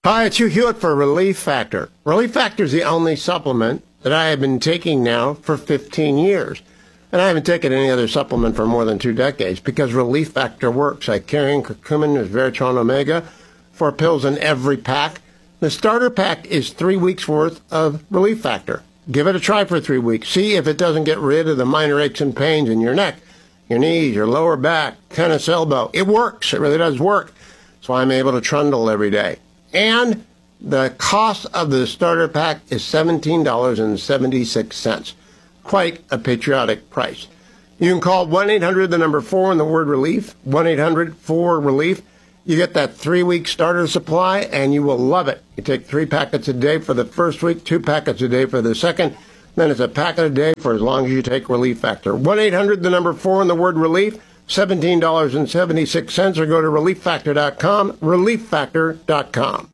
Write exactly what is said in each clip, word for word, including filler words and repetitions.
Hi, it's Hugh Hewitt for Relief Factor. Relief Factor is the only supplement that I have been taking now for fifteen years. And I haven't taken any other supplement for more than two decades because Relief Factor works. I carry in curcumin, resveratrol, omega, four pills in every pack. The starter pack is three weeks worth of Relief Factor. Give it a try for three weeks. See if it doesn't get rid of the minor aches and pains in your neck, your knees, your lower back, tennis elbow. It works. It really does work. That's why I'm able to trundle every day. And the cost of the starter pack is seventeen dollars and seventy-six cents. Quite a patriotic price. You can call one eight hundred, the number four, and the word relief, one eight hundred four relief. You get that three-week starter supply, and you will love it. You take three packets a day for the first week, two packets a day for the second, then it's a packet a day for as long as you take Relief Factor. one eight hundred, the number four, and the word relief, seventeen dollars and seventy-six cents, or go to relief factor dot com, relief factor dot com.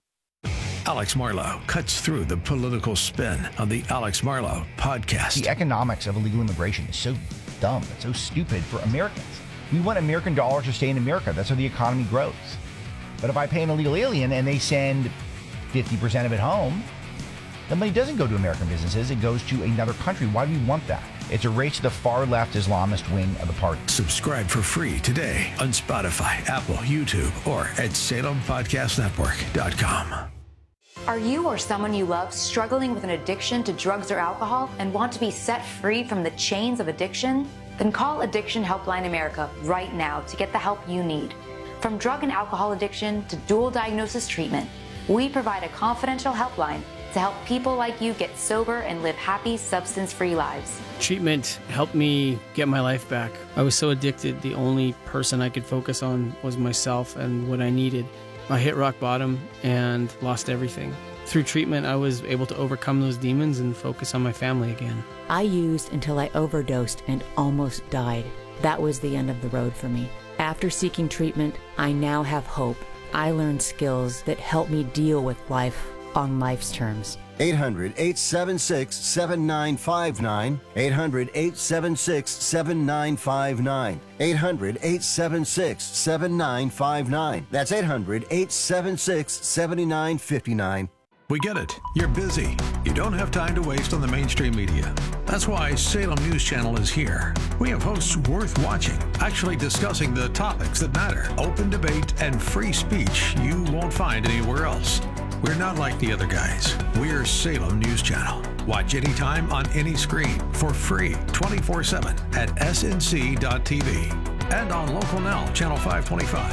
Alex Marlow cuts through the political spin on the Alex Marlow podcast. The economics of illegal immigration is so dumb. It's so stupid for Americans. We want American dollars to stay in America. That's how the economy grows. But if I pay an illegal alien and they send fifty percent of it home, the money doesn't go to American businesses. It goes to another country. Why do we want that? It's a race to the far-left Islamist wing of the party. Subscribe for free today on Spotify, Apple, YouTube, or at Salem Podcast Network dot com. Are you or someone you love struggling with an addiction to drugs or alcohol and want to be set free from the chains of addiction? Then call Addiction Helpline America right now to get the help you need. From drug and alcohol addiction to dual diagnosis treatment, we provide a confidential helpline to help people like you get sober and live happy, substance-free lives. Treatment helped me get my life back. I was so addicted, the only person I could focus on was myself and what I needed. I hit rock bottom and lost everything. Through treatment, I was able to overcome those demons and focus on my family again. I used until I overdosed and almost died. That was the end of the road for me. After seeking treatment, I now have hope. I learned skills that help me deal with life on life's terms. eight hundred, eight seven six, seven nine five nine. eight hundred, eight seven six, seven nine five nine. eight hundred, eight seven six, seven nine five nine. That's eight hundred, eight seven six, seven nine five nine. We get it. You're busy. You don't have time to waste on the mainstream media. That's why Salem News Channel is here. We have hosts worth watching, actually discussing the topics that matter. Open debate and free speech you won't find anywhere else. We're not like the other guys. We're Salem News Channel. Watch anytime on any screen for free twenty-four seven at S N C dot T V and on Local Now, Channel five twenty-five.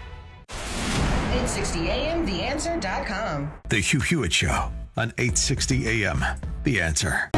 eight sixty A M the answer dot com. The Hugh Hewitt Show on eight sixty A M The Answer.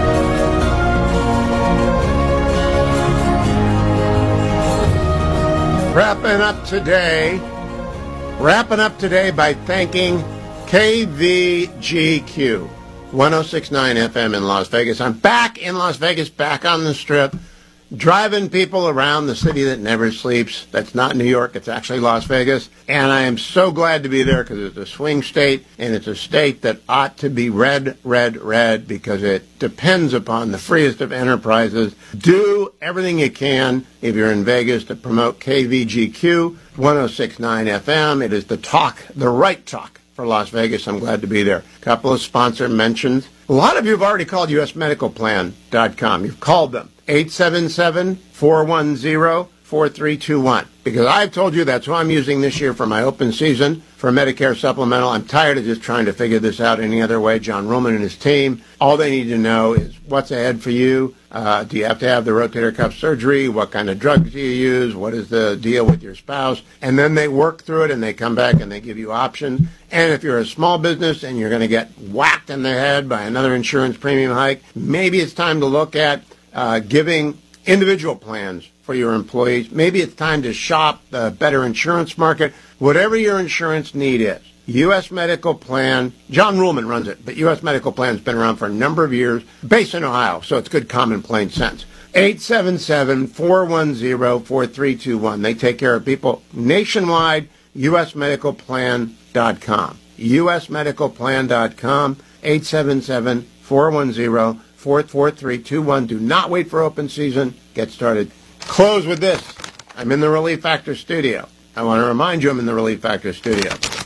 Wrapping up today, wrapping up today by thanking K V G Q, one oh six point nine F M in Las Vegas. I'm back in Las Vegas, back on the Strip, driving people around the city that never sleeps. That's not New York, it's actually Las Vegas. And I am so glad to be there because it's a swing state, and it's a state that ought to be red, red, red, because it depends upon the freest of enterprises. Do everything you can, if you're in Vegas, to promote K V G Q, one oh six point nine F M. It is the talk, the right talk for Las Vegas. I'm glad to be there. A couple of sponsor mentions. A lot of you have already called U S medical plan dot com. You've called them. eight seven seven, four one zero, four three two one. Because I've told you that's who I'm using this year for my open season for Medicare supplemental. I'm tired of just trying to figure this out any other way. John Ruhlman and his team, all they need to know is what's ahead for you. Uh, do you have to have the rotator cuff surgery? What kind of drugs do you use? What is the deal with your spouse? And then they work through it and they come back and they give you options. And if you're a small business and you're going to get whacked in the head by another insurance premium hike, maybe it's time to look at uh, giving individual plans for your employees. Maybe it's time to shop the better insurance market. Whatever your insurance need is, U S Medical Plan, John Ruhlman runs it, but U S Medical Plan has been around for a number of years, based in Ohio, so it's good common plain sense. eight seven seven, four one zero, four three two one. They take care of people nationwide, U S medical plan dot com. U S medical plan dot com, eight seven seven, four one zero, four three two one. Do not wait for open season. Get started. Close with this. I'm in the Relief Factor studio. I want to remind you I'm in the Relief Factor studio.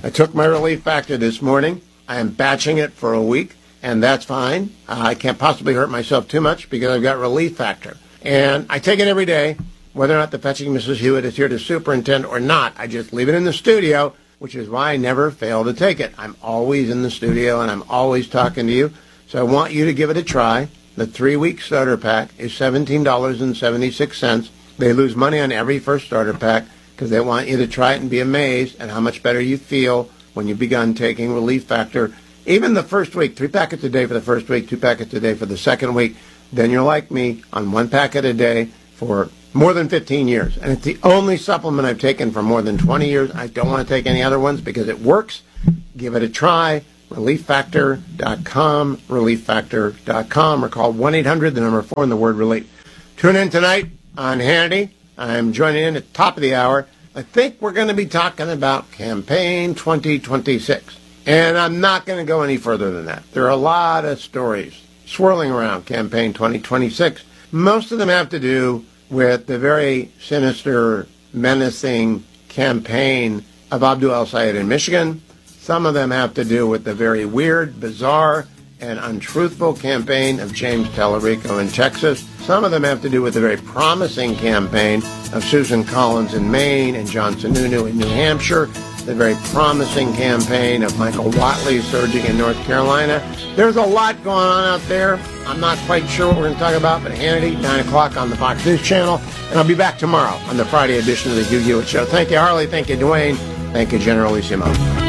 I took my Relief Factor this morning. I am batching it for a week, and that's fine. Uh, I can't possibly hurt myself too much because I've got Relief Factor. And I take it every day, whether or not the fetching Missus Hewitt is here to superintend or not. I just leave it in the studio, which is why I never fail to take it. I'm always in the studio, and I'm always talking to you. So I want you to give it a try. The three-week starter pack is seventeen dollars and seventy-six cents. They lose money on every first starter pack because they want you to try it and be amazed at how much better you feel when you've begun taking Relief Factor. Even the first week, three packets a day for the first week, two packets a day for the second week. Then you're like me on one packet a day for more than fifteen years. And it's the only supplement I've taken for more than twenty years. I don't want to take any other ones because it works. Give it a try. relief factor dot com, relief factor dot com, or call one eight hundred, the number four, and the word relief. Tune in tonight on Hannity. I'm joining in at the top of the hour. I think we're going to be talking about Campaign twenty twenty-six. And I'm not going to go any further than that. There are a lot of stories swirling around Campaign twenty twenty-six. Most of them have to do with the very sinister, menacing campaign of Abdul El-Sayed in Michigan. Some of them have to do with the very weird, bizarre, and untruthful campaign of James Tallarico in Texas. Some of them have to do with the very promising campaign of Susan Collins in Maine and John Sununu in New Hampshire. The very promising campaign of Michael Whatley surging in North Carolina. There's a lot going on out there. I'm not quite sure what we're going to talk about, but Hannity, nine o'clock on the Fox News Channel. And I'll be back tomorrow on the Friday edition of the Hugh Hewitt Show. Thank you, Harley. Thank you, Dwayne. Thank you, Generalissimo.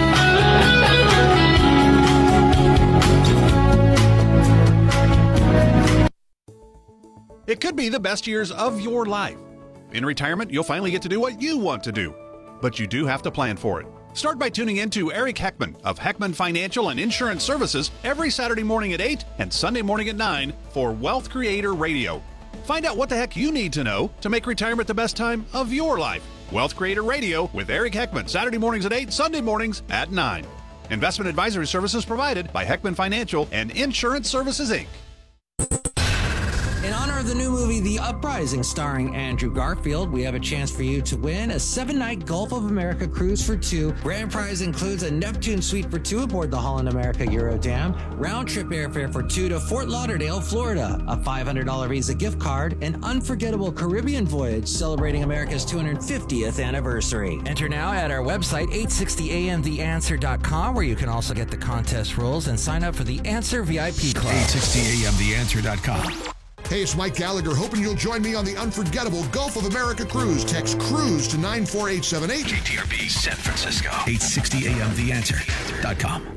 It could be the best years of your life. In retirement, you'll finally get to do what you want to do. But you do have to plan for it. Start by tuning in to Eric Heckman of Heckman Financial and Insurance Services every Saturday morning at eight and Sunday morning at nine for Wealth Creator Radio. Find out what the heck you need to know to make retirement the best time of your life. Wealth Creator Radio with Eric Heckman, Saturday mornings at eight, Sunday mornings at nine. Investment advisory services provided by Heckman Financial and Insurance Services, Incorporated. In honor of the new movie, The Uprising, starring Andrew Garfield, we have a chance for you to win a seven-night Gulf of America cruise for two. Grand prize includes a Neptune suite for two aboard the Holland America Eurodam, round-trip airfare for two to Fort Lauderdale, Florida, a five hundred dollars Visa gift card, an unforgettable Caribbean voyage celebrating America's two hundred fiftieth anniversary. Enter now at our website, eight sixty A M the answer dot com, where you can also get the contest rules and sign up for the Answer V I P Club. eight sixty A M the answer dot com. Hey, it's Mike Gallagher, hoping you'll join me on the unforgettable Gulf of America cruise. Text CRUISE to nine four eight seven eight. K T R B San Francisco. eight sixty A M the answer dot com.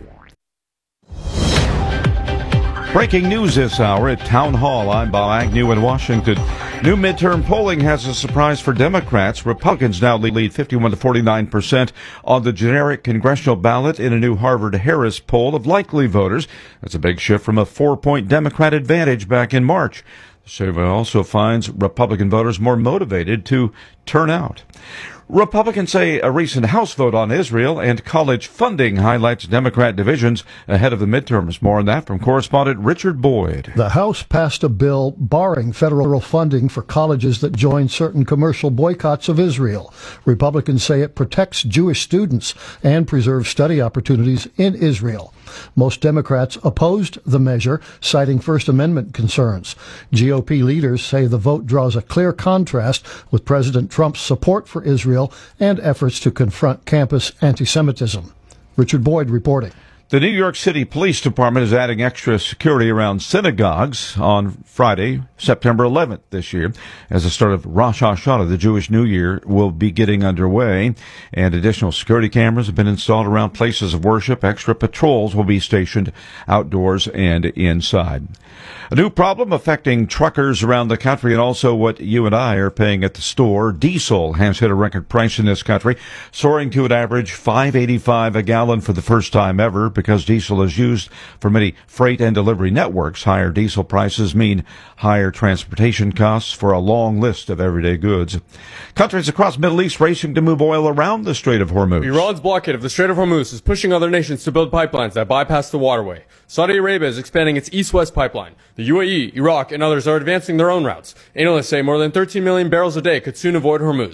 Breaking news this hour at Town Hall. I'm Bob Agnew in Washington. New midterm polling has a surprise for Democrats. Republicans now lead fifty-one to forty-nine percent on the generic congressional ballot in a new Harvard-Harris poll of likely voters. That's a big shift from a four-point Democrat advantage back in March. The survey also finds Republican voters more motivated to turn out. Republicans say a recent House vote on Israel and college funding highlights Democrat divisions ahead of the midterms. More on that from correspondent Richard Boyd. The House passed a bill barring federal funding for colleges that join certain commercial boycotts of Israel. Republicans say it protects Jewish students and preserves study opportunities in Israel. Most Democrats opposed the measure, citing First Amendment concerns. G O P leaders say the vote draws a clear contrast with President Trump's support for Israel and efforts to confront campus anti-Semitism. Richard Boyd reporting. The New York City Police Department is adding extra security around synagogues on Friday, September eleventh this year, as the start of Rosh Hashanah, the Jewish New Year, will be getting underway. And additional security cameras have been installed around places of worship. Extra patrols will be stationed outdoors and inside. A new problem affecting truckers around the country and also what you and I are paying at the store. Diesel has hit a record price in this country, soaring to an average five eighty-five a gallon for the first time ever. Because diesel is used for many freight and delivery networks, higher diesel prices mean higher transportation costs for a long list of everyday goods. Countries across the Middle East racing to move oil around the Strait of Hormuz. Iran's blockade of the Strait of Hormuz is pushing other nations to build pipelines that bypass the waterway. Saudi Arabia is expanding its east-west pipeline. The U A E, Iraq, and others are advancing their own routes. Analysts say more than thirteen million barrels a day could soon avoid Hormuz.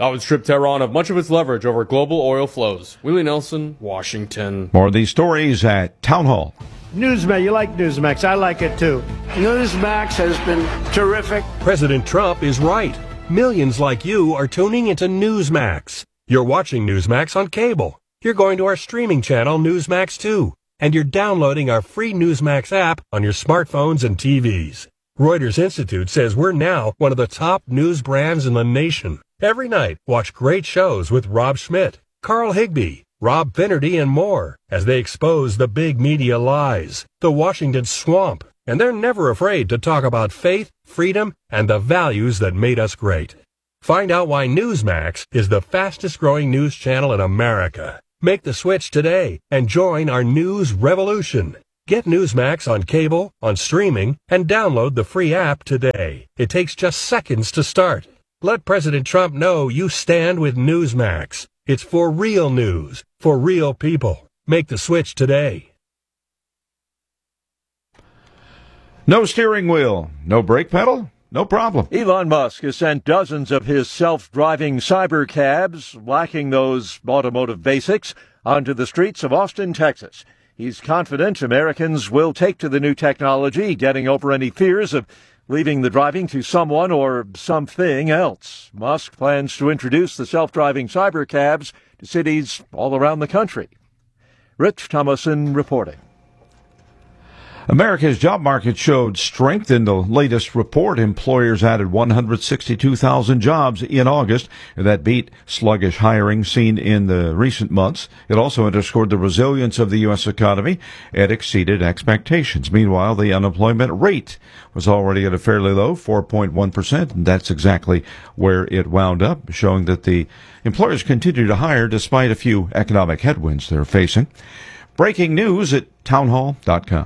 That would strip Tehran of much of its leverage over global oil flows. Willie Nelson, Washington. More of these stories at Town Hall. Newsmax, you like Newsmax. I like it too. Newsmax has been terrific. President Trump is right. Millions like you are tuning into Newsmax. You're watching Newsmax on cable. You're going to our streaming channel, Newsmax two. And you're downloading our free Newsmax app on your smartphones and T Vs. Reuters Institute says we're now one of the top news brands in the nation. Every night, watch great shows with Rob Schmidt, Carl Higbee, Rob Finnerty, and more as they expose the big media lies, the Washington swamp, and they're never afraid to talk about faith, freedom, and the values that made us great. Find out why Newsmax is the fastest growing news channel in America. Make the switch today and join our news revolution. Get Newsmax on cable, on streaming, and download the free app today. It takes just seconds to start. Let President Trump know you stand with Newsmax. It's for real news, for real people. Make the switch today. No steering wheel, no brake pedal, no problem. Elon Musk has sent dozens of his self-driving cyber cabs, lacking those automotive basics, onto the streets of Austin, Texas. He's confident Americans will take to the new technology, getting over any fears of leaving the driving to someone or something else. Musk plans to introduce the self-driving cyber cabs to cities all around the country. Rich Thomason reporting. America's job market showed strength in the latest report. Employers added one hundred sixty-two thousand jobs in August. That beat sluggish hiring seen in the recent months. It also underscored the resilience of the U S economy. It exceeded expectations. Meanwhile, the unemployment rate was already at a fairly low four point one percent, and that's exactly where it wound up, showing that the employers continue to hire despite a few economic headwinds they're facing. Breaking news at townhall dot com.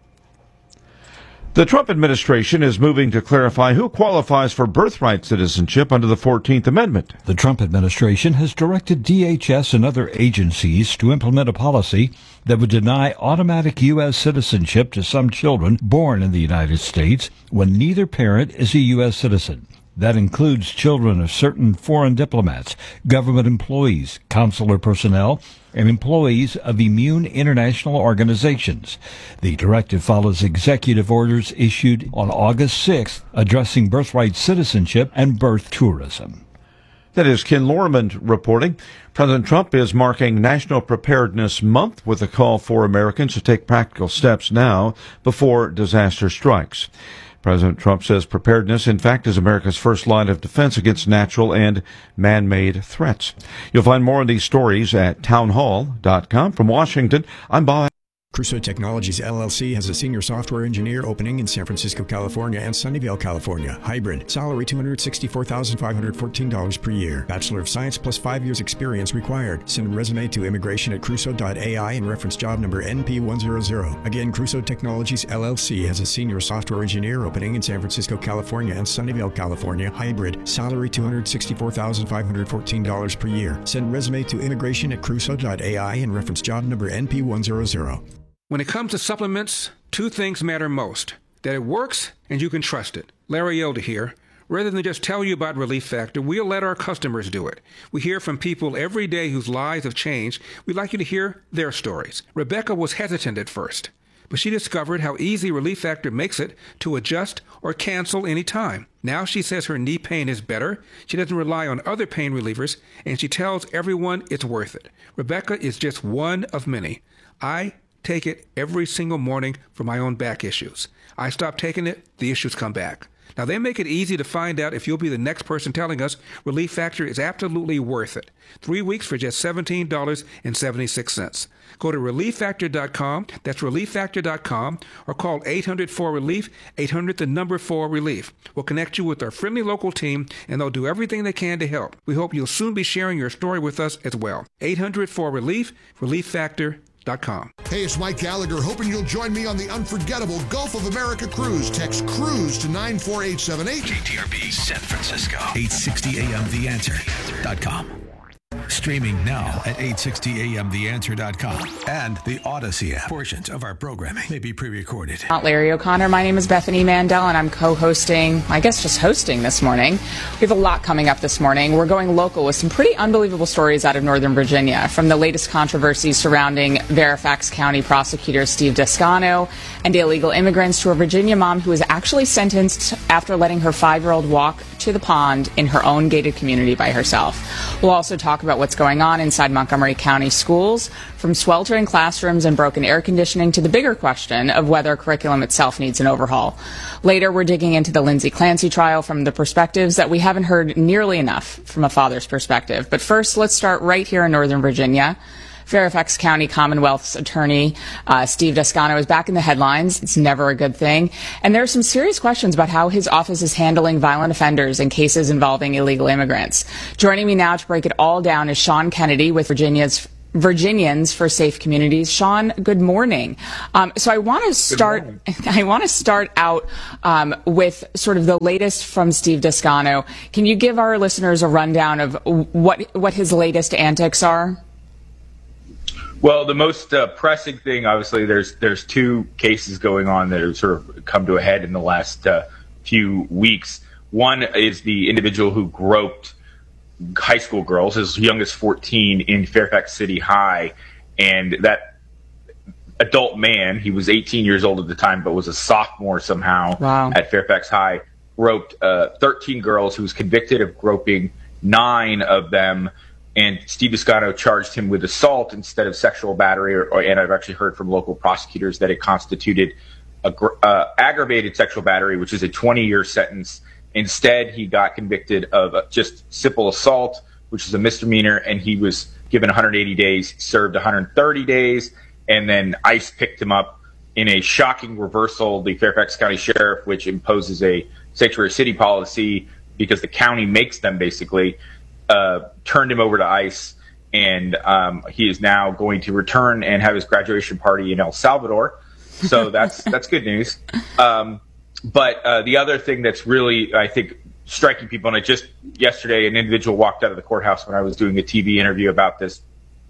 The Trump administration is moving to clarify who qualifies for birthright citizenship under the fourteenth Amendment. The Trump administration has directed D H S and other agencies to implement a policy that would deny automatic U S citizenship to some children born in the United States when neither parent is a U S citizen. That includes children of certain foreign diplomats, government employees, consular personnel, and employees of immune international organizations. The directive follows executive orders issued on August sixth addressing birthright citizenship and birth tourism. That is Ken Lorman reporting. President Trump is marking National Preparedness Month with a call for Americans to take practical steps now before disaster strikes. President Trump says preparedness, in fact, is America's first line of defense against natural and man-made threats. You'll find more of these stories at townhall dot com. From Washington, I'm Bob. Crusoe Technologies, L L C has a senior software engineer opening in San Francisco, California and Sunnyvale, California. Hybrid. Salary two hundred sixty-four thousand five hundred fourteen dollars per year. Bachelor of Science plus five years experience required. Send a resume to immigration at crusoe dot A I and reference job number N P one hundred. Again, Crusoe Technologies, L L C has a senior software engineer opening in San Francisco, California and Sunnyvale, California. Hybrid. Salary two hundred sixty-four thousand five hundred fourteen dollars per year. Send resume to immigration at crusoe dot A I and reference job number N P one hundred. When it comes to supplements, two things matter most. That it works and you can trust it. Larry Elder here. Rather than just tell you about Relief Factor, we'll let our customers do it. We hear from people every day whose lives have changed. We'd like you to hear their stories. Rebecca was hesitant at first, but she discovered how easy Relief Factor makes it to adjust or cancel any time. Now she says her knee pain is better, she doesn't rely on other pain relievers, and she tells everyone it's worth it. Rebecca is just one of many. I take it every single morning for my own back issues. I stop taking it, the issues come back. Now, they make it easy to find out if you'll be the next person telling us Relief Factor is absolutely worth it. Three weeks for just seventeen dollars and seventy-six cents. Go to relief factor dot com, that's relief factor dot com, or call eight hundred four relief, eight hundred the number four relief. We'll connect you with our friendly local team, and they'll do everything they can to help. We hope you'll soon be sharing your story with us as well. eight hundred four relief, relief factor dot com. Hey, it's Mike Gallagher, hoping you'll join me on the unforgettable Gulf of America cruise. Text CRUISE to nine four eight seven eight. K T R B San Francisco, eight sixty A M the answer dot com. Streaming now at eight sixty a m the answer dot com and the Odyssey app. Portions of our programming may be pre-recorded. Not Larry O'Connor. My name is Bethany Mandel, and I'm co-hosting, I guess just hosting this morning. We have a lot coming up this morning. We're going local with some pretty unbelievable stories out of Northern Virginia, from the latest controversies surrounding Fairfax County prosecutor Steve Descano and illegal immigrants to a Virginia mom who was actually sentenced after letting her five-year-old walk to the pond in her own gated community by herself. We'll also talk about what's going on inside Montgomery County schools, from sweltering classrooms and broken air conditioning to the bigger question of whether curriculum itself needs an overhaul. Later, we're digging into the Lindsay Clancy trial from the perspectives that we haven't heard nearly enough from a father's perspective. But first, let's start right here in Northern Virginia. Fairfax County Commonwealth's attorney, uh, Steve Descano, is back in the headlines. It's never a good thing. And there are some serious questions about how his office is handling violent offenders in cases involving illegal immigrants. Joining me now to break it all down is Sean Kennedy with Virginia's Virginians for Safe Communities. Sean, good morning. Um, so I want to start. I want to start out um, with sort of the latest from Steve Descano. Can you give our listeners a rundown of what what his latest antics are? Well, the most uh, pressing thing, obviously, there's there's two cases going on that have sort of come to a head in the last uh, few weeks. One is the individual who groped high school girls, as young as fourteen, in Fairfax City High, and that adult man, he was eighteen years old at the time, but was a sophomore somehow wow. at Fairfax High, groped uh, thirteen girls. Who was convicted of groping nine of them. And Steve Descano charged him with assault instead of sexual battery, or, or, and I've actually heard from local prosecutors that it constituted a, uh, aggravated sexual battery, which is a twenty-year sentence. Instead, he got convicted of uh, just simple assault, which is a misdemeanor, and he was given one hundred eighty days, served one hundred thirty days, and then ICE picked him up in a shocking reversal. The Fairfax County Sheriff, which imposes a sanctuary city policy because the county makes them basically, Uh, turned him over to ICE, and um, he is now going to return and have his graduation party in El Salvador. So that's that's good news. Um, but uh, the other thing that's really, I think, striking people, and I just yesterday an individual walked out of the courthouse when I was doing a T V interview about this.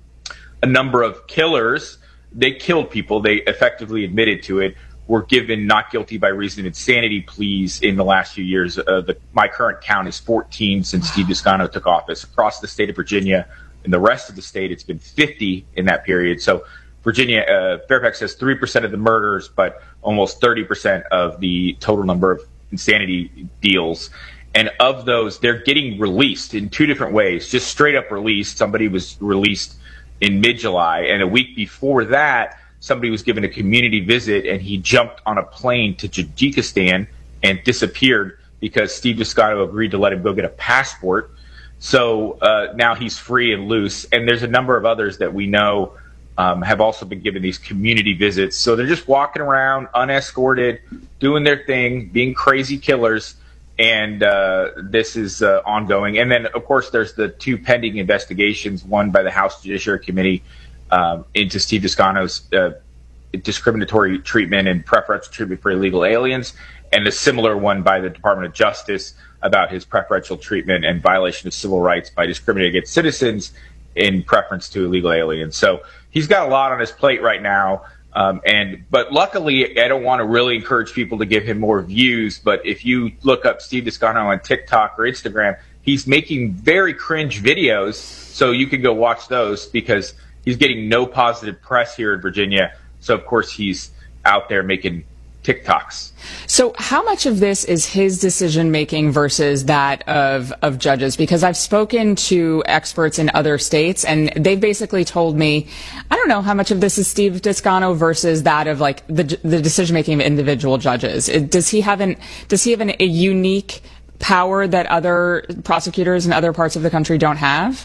A number of killers, they killed people, they effectively admitted to it, were given not guilty by reason of insanity pleas in the last few years. Uh, the, my current count is fourteen since Steve Descano took office. Across the state of Virginia and the rest of the state, it's been fifty in that period. So Virginia, uh, Fairfax has three percent of the murders, but almost thirty percent of the total number of insanity deals. And of those, they're getting released in two different ways. Just straight up released. Somebody was released in mid-July, and a week before that, somebody was given a community visit, and he jumped on a plane to Tajikistan and disappeared because Steve Descano agreed to let him go get a passport. So uh, now he's free and loose. And there's a number of others that we know um, have also been given these community visits. So they're just walking around unescorted, doing their thing, being crazy killers. And uh, this is uh, ongoing. And then, of course, there's the two pending investigations, one by the House Judiciary Committee Um, into Steve Descano's uh, discriminatory treatment and preferential treatment for illegal aliens, and a similar one by the Department of Justice about his preferential treatment and violation of civil rights by discriminating against citizens in preference to illegal aliens. So he's got a lot on his plate right now. Um, and but luckily, I don't want to really encourage people to give him more views. But if you look up Steve Descano on TikTok or Instagram, he's making very cringe videos. So you can go watch those because he's getting no positive press here in Virginia. So, of course, he's out there making TikToks. So how much of this is his decision-making versus that of, of judges? Because I've spoken to experts in other states, and they've basically told me, I don't know how much of this is Steve Descano versus that of, like, the, the decision-making of individual judges. Does he have an, does he have an, a unique power that other prosecutors in other parts of the country don't have?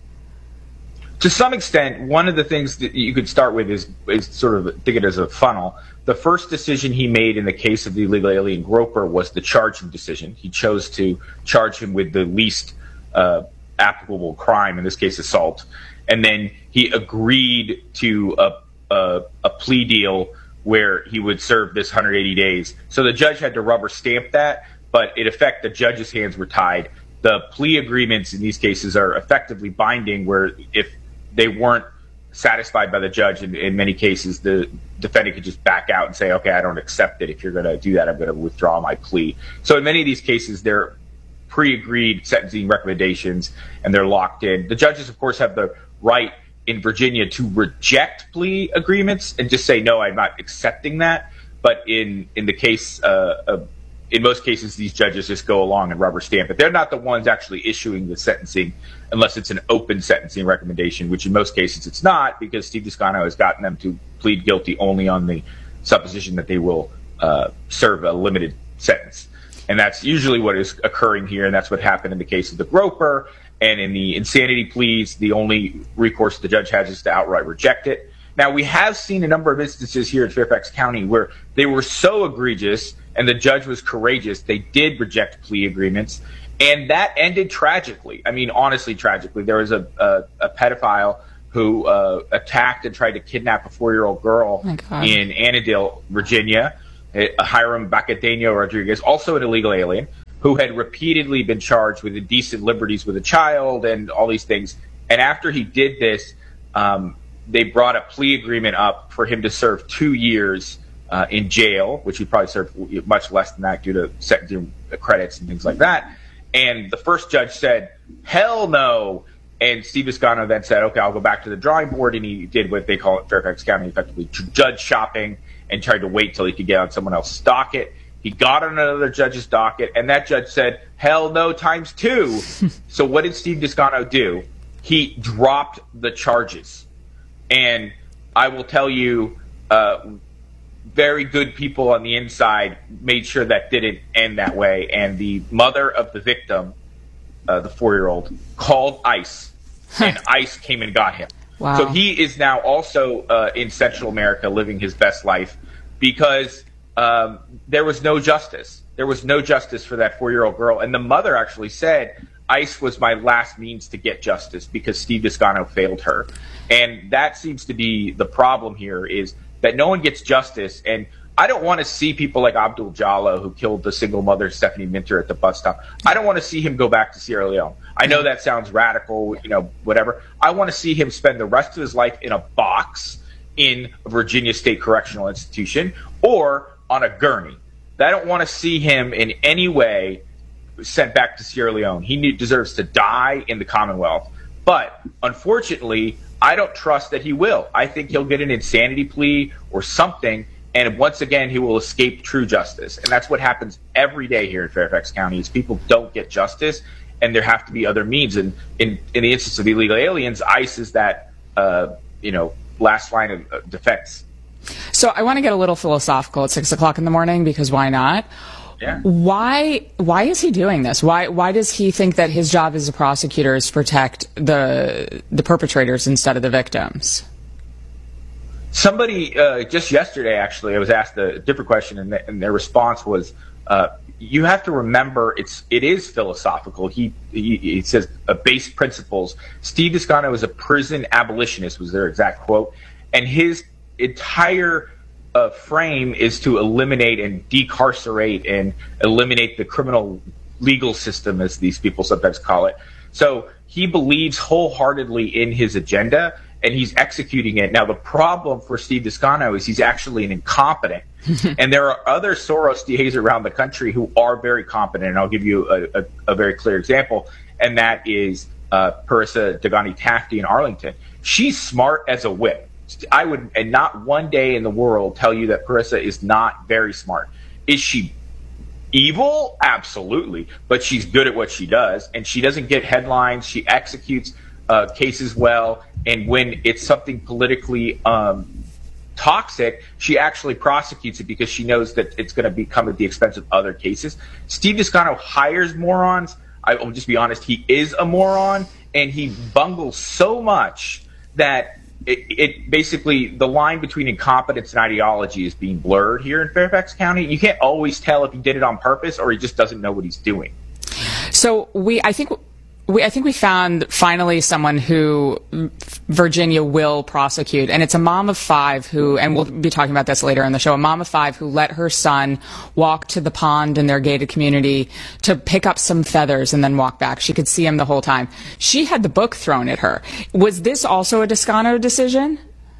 To some extent, one of the things that you could start with is, is sort of think it as a funnel. The first decision he made in the case of the illegal alien groper was the charging decision. He chose to charge him with the least uh, applicable crime, in this case assault. And then he agreed to a, a, a plea deal where he would serve this one hundred eighty days. So the judge had to rubber stamp that, but in effect the judge's hands were tied. the plea agreements in these cases are effectively binding, where if they weren't satisfied by the judge, in, in many cases, the defendant could just back out and say, okay, I don't accept it. If you're going to do that, I'm going to withdraw my plea. So in many of these cases, they're pre-agreed sentencing recommendations, and they're locked in. The judges, of course, have the right in Virginia to reject plea agreements and just say, no, I'm not accepting that. But in, in the case, uh, of, in most cases, these judges just go along and rubber stamp it. They're not the ones actually issuing the sentencing unless it's an open sentencing recommendation, which in most cases it's not, because Steve Descano has gotten them to plead guilty only on the supposition that they will uh, serve a limited sentence. And that's usually what is occurring here, and that's what happened in the case of the Groper. And in the insanity pleas, the only recourse the judge has is to outright reject it. Now, we have seen a number of instances here in Fairfax County where they were so egregious and the judge was courageous, they did reject plea agreements, and that ended tragically. I mean, honestly, tragically. There was a, a, a pedophile who uh, attacked and tried to kidnap a four-year-old girl oh in Annandale, Virginia, Hiram Bacadeno Rodriguez, also an illegal alien, who had repeatedly been charged with indecent liberties with a child and all these things. And after he did this, um, they brought a plea agreement up for him to serve two years uh, in jail, which he probably served much less than that due to sentencing credits and things like that. And the first judge said, hell no. And Steve Descano then said, okay, I'll go back to the drawing board. And he did what they call it Fairfax County, effectively judge shopping, and tried to wait till he could get on someone else's docket. He got on another judge's docket, and that judge said, hell no, times two. So what did Steve Descano do? He dropped the charges. And I will tell you, uh, very good people on the inside made sure that didn't end that way. And the mother of the victim, uh, the four-year-old, called ICE, and ICE came and got him. Wow. So he is now also uh, in Central America living his best life because um, there was no justice. There was no justice for that four-year-old girl. And the mother actually said, ICE was my last means to get justice because Steve Descano failed her. And that seems to be the problem here, is that no one gets justice. And I don't want to see people like Abdul Jallo, who killed the single mother Stephanie Minter at the bus stop. I don't want to see him go back to Sierra Leone. I know that sounds radical, you know, whatever. I want to see him spend the rest of his life in a box in a Virginia State Correctional Institution or on a gurney. I don't want to see him in any way sent back to Sierra Leone. He need, deserves to die in the Commonwealth. But unfortunately, I don't trust that he will. I think he'll get an insanity plea or something, and once again, he will escape true justice. And that's what happens every day here in Fairfax County, is people don't get justice, and there have to be other means. And in, in the instance of illegal aliens, ICE is that, uh, you know, last line of uh, defense. So I want to get a little philosophical at six o'clock in the morning, because why not? Yeah. Why why is he doing this? Why why does he think that his job as a prosecutor is to protect the the perpetrators instead of the victims? Somebody uh, just yesterday, actually, I was asked a different question, and, the, and their response was, uh, "You have to remember, it's it is philosophical." He he, he says uh, base principles. Steve Descano is a prison abolitionist, was their exact quote, and his entire uh, frame is to eliminate and decarcerate and eliminate the criminal legal system, as these people sometimes call it. So he believes wholeheartedly in his agenda, and he's executing it. Now, the problem for Steve Descano is he's actually an incompetent. And there are other Soros D As around the country who are very competent. And I'll give you a, a, a very clear example, and that is uh, Parissa Dagani-Tafty in Arlington. She's smart as a whip. I would, and not one day in the world, tell you that Parissa is not very smart. Is she evil? Absolutely. But she's good at what she does, and she doesn't get headlines. She executes uh, cases well, and when it's something politically um, toxic, she actually prosecutes it because she knows that it's going to become at the expense of other cases. Steve Descano hires morons. I will just be honest, he is a moron, and he bungles so much that It, it basically, the line between incompetence and ideology is being blurred here in Fairfax County. You can't always tell if he did it on purpose or he just doesn't know what he's doing. So we, I think We, I think we found finally someone who Virginia will prosecute, and it's a mom of five who, and we'll be talking about this later in the show, a mom of five who let her son walk to the pond in their gated community to pick up some feathers and then walk back. She could see him the whole time. She had the book thrown at her. Was this also a Descano decision?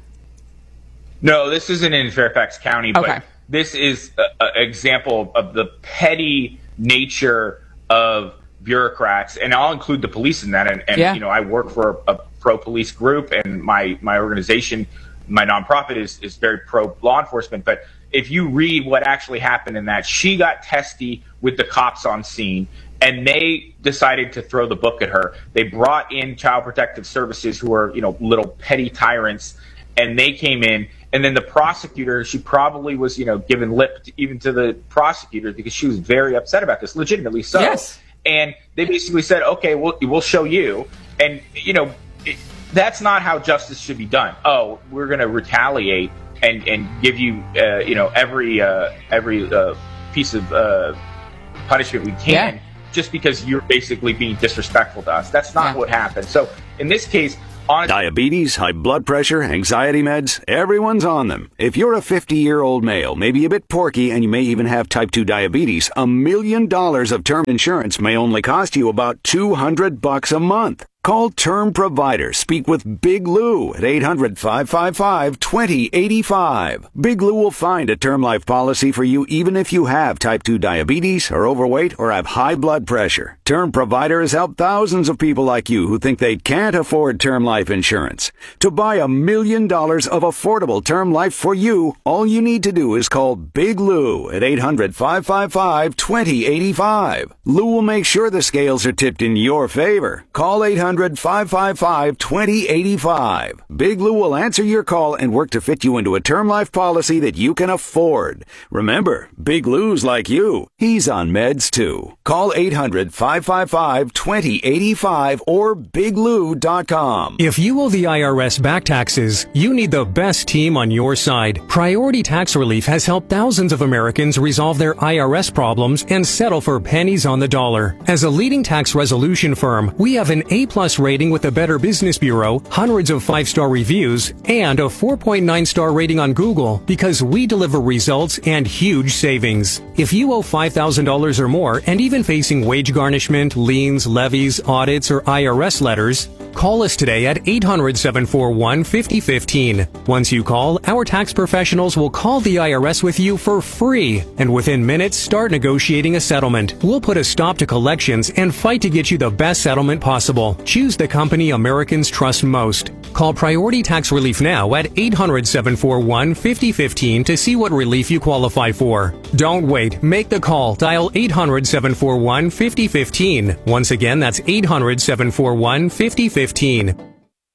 No, this isn't in Fairfax County, but okay. This is an example of the petty nature of bureaucrats, and I'll include the police in that. And, and yeah. you know, I work for a, a pro-police group, and my, my organization, my nonprofit, is, is very pro-law enforcement. But if you read what actually happened in that, she got testy with the cops on scene, and they decided to throw the book at her. They brought in Child Protective Services, who are, you know, little petty tyrants, and they came in. And then the prosecutor, she probably was, you know, giving lip to, even to the prosecutor, because she was very upset about this, legitimately so. Yes. And they basically said, okay, we'll, we'll show you. And, you know, it, that's not how justice should be done. Oh, we're going to retaliate and, and give you, uh, you know, every uh, every uh, piece of uh, punishment we can, yeah. just because you're basically being disrespectful to us. That's not yeah. what happened. So in this case, on diabetes, high blood pressure, anxiety meds, everyone's on them. If you're a fifty-year-old male, maybe a bit porky, and you may even have type two diabetes, a million dollars of term insurance may only cost you about two hundred bucks a month. Call Term Provider. Speak with Big Lou at eight hundred, five five five, two zero eight five. Big Lou will find a term life policy for you even if you have type two diabetes, are overweight, or have high blood pressure. Term Provider has helped thousands of people like you who think they can't afford term life insurance. To buy a million dollars of affordable term life for you, all you need to do is call Big Lou at eight hundred, five five five, two zero eight five. Lou will make sure the scales are tipped in your favor. Call eight hundred, five five five, two zero eight five. Big Lou will answer your call and work to fit you into a term life policy that you can afford. Remember, Big Lou's like you. He's on meds too. Call eight hundred, five five five, two zero eight five or big lou dot com. If you owe the I R S back taxes, you need the best team on your side. Priority Tax Relief has helped thousands of Americans resolve their I R S problems and settle for pennies on the dollar. As a leading tax resolution firm, we have an A-plus rating with the Better Business Bureau, hundreds of five-star reviews, and a four point nine star rating on Google because we deliver results and huge savings. If you owe five thousand dollars or more and even facing wage garnishment, liens, levies, audits, or I R S letters, call us today at eight hundred, seven four one, five zero one five. Once you call, our tax professionals will call the I R S with you for free, and within minutes start negotiating a settlement. We'll put a stop to collections and fight to get you the best settlement possible. Choose the company Americans trust most. Call Priority Tax Relief now at eight hundred, seven four one, five zero one five to see what relief you qualify for. Don't wait. Make the call. Dial eight hundred, seven four one, five zero one five. Once again, that's eight hundred, seven four one, five zero one five.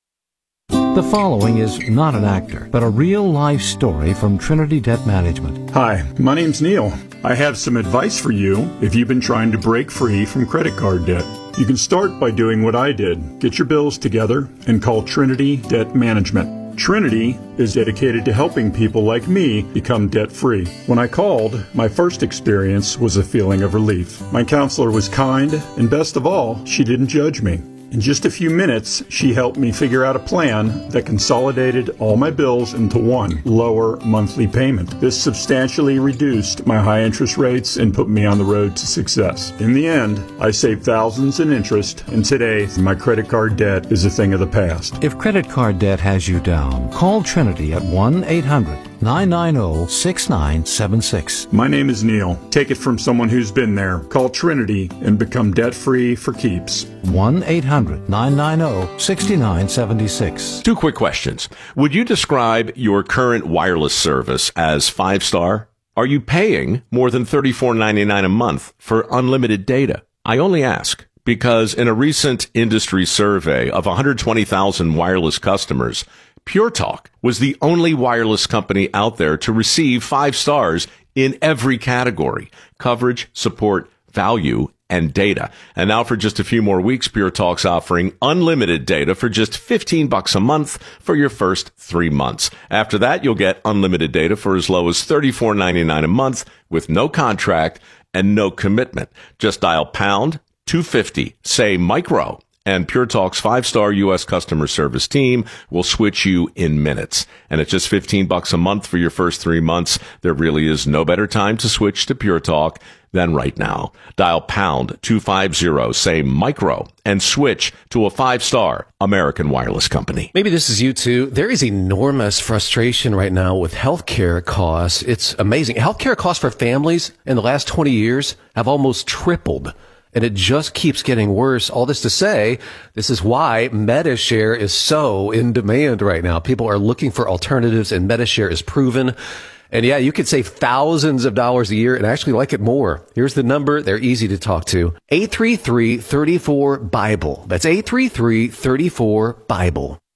The following is not an actor, but a real-life story from Trinity Debt Management. Hi, my name's Neil. I have some advice for you if you've been trying to break free from credit card debt. You can start by doing what I did. Get your bills together and call Trinity Debt Management. Trinity is dedicated to helping people like me become debt-free. When I called, my first experience was a feeling of relief. My counselor was kind, and best of all, she didn't judge me. In just a few minutes, she helped me figure out a plan that consolidated all my bills into one lower monthly payment. This substantially reduced my high interest rates and put me on the road to success. In the end, I saved thousands in interest, and today, my credit card debt is a thing of the past. If credit card debt has you down, call Trinity at one eight hundred, nine nine zero, six nine seven six. My name is Neil. Take it from someone who's been there. Call Trinity and become debt-free for keeps. one eight hundred, nine nine zero, six nine seven six. Two quick questions. Would you describe your current wireless service as five-star? Are you paying more than thirty-four ninety-nine a month for unlimited data? I only ask because in a recent industry survey of one hundred twenty thousand wireless customers, Pure Talk was the only wireless company out there to receive five stars in every category: coverage, support, value, and data. And now for just a few more weeks, Pure Talk's offering unlimited data for just fifteen bucks a month for your first three months. After that, you'll get unlimited data for as low as thirty-four ninety-nine a month with no contract and no commitment. Just dial pound two fifty. Say micro. And Pure Talk's five-star U S customer service team will switch you in minutes. And at just fifteen bucks a month for your first three months, there really is no better time to switch to Pure Talk than right now. Dial pound two fifty, say micro, and switch to a five-star American Wireless company. Maybe this is you too. There is enormous frustration right now with healthcare costs. It's amazing. Healthcare costs for families in the last twenty years have almost tripled. And it just keeps getting worse. All this to say, this is why MediShare is so in demand right now. People are looking for alternatives, and MediShare is proven. And yeah, you could save thousands of dollars a year and actually like it more. Here's the number. They're easy to talk to. eight three three, three four, BIBLE. That's eight three three, three four, BIBLE.